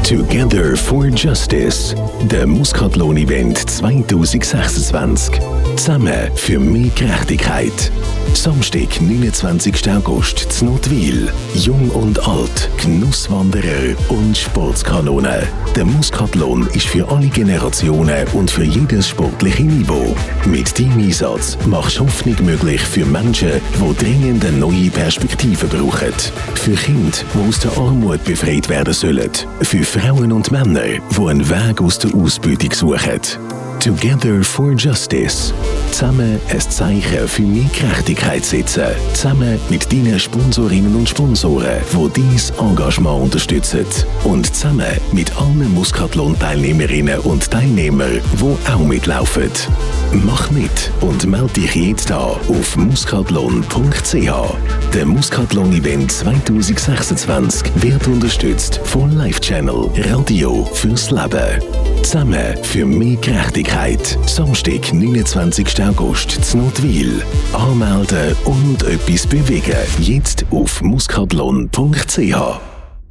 Together for Justice, der Muskatlohn-Event 2026. Zusammen für mehr Gerechtigkeit. Samstag, 29. August, zu Notwil. Jung und alt, Genusswanderer und Sportskanone. Der Muskatlohn ist für alle Generationen und für jedes sportliche Niveau. Mit deinem Einsatz machst du Hoffnung möglich für Menschen, die dringend eine neue Perspektive brauchen. Für Kinder, die aus der Armut befreit werden sollen. Für Frauen und Männer, die einen Weg aus der Ausbeutung suchen. Together for Justice. Zusammen ein Zeichen für mehr Gerechtigkeit setzen. Zusammen mit deinen Sponsorinnen und Sponsoren, die dein Engagement unterstützen. Und zusammen mit allen Muskatlohn-Teilnehmerinnen und Teilnehmern, die auch mitlaufen. Mach mit und melde dich jetzt an auf muskatlohn.ch. Der Muskatlohn-Event 2026 wird unterstützt von Life Channel Radio fürs Leben. Zusammen für mehr Gerechtigkeit. Samstag, 29. August, zu Notwil. Anmelden und etwas bewegen. Jetzt auf muskatlohn.ch.